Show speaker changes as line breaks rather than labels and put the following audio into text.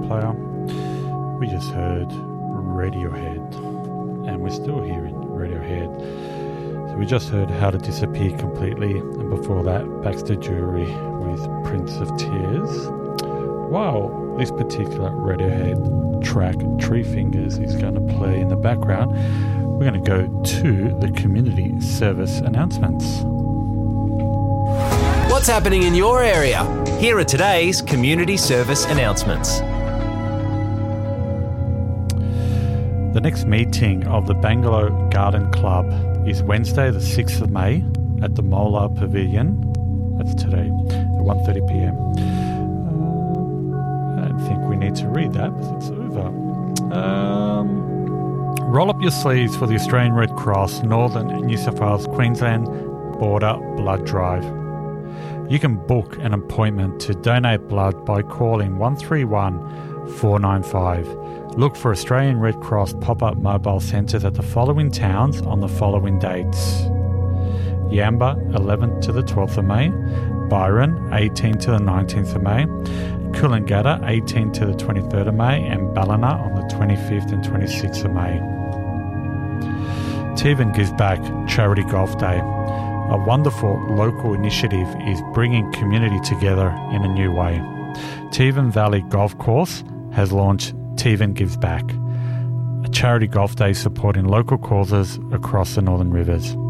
player. We just heard Radiohead, and we're still hearing Radiohead. So we just heard How to Disappear Completely, and before that, Baxter Jury with Prince of Tears. While this particular Radiohead track, Tree Fingers, is going to play in the background, we're going to go to the community service announcements.
What's happening in your area? Here are today's community service announcements.
The next meeting of the Bangalow Garden Club is Wednesday the 6th of May at the Mola Pavilion. That's today at 1:30pm. I don't think we need to read that because it's over. Roll up your sleeves for the Australian Red Cross Northern New South Wales Queensland Border Blood Drive. You can book an appointment to donate blood by calling 131 495. Look for Australian Red Cross pop-up mobile centres at the following towns on the following dates: Yamba, 11th to the 12th of May, Byron, 18th to the 19th of May, Coolangatta, 18th to the 23rd of May, and Ballina on the 25th and 26th of May. Tevan Gives Back Charity Golf Day. A wonderful local initiative is bringing community together in a new way. Tevan Valley Golf Course has launched Tevan Gives Back, a charity golf day supporting local causes across the Northern Rivers.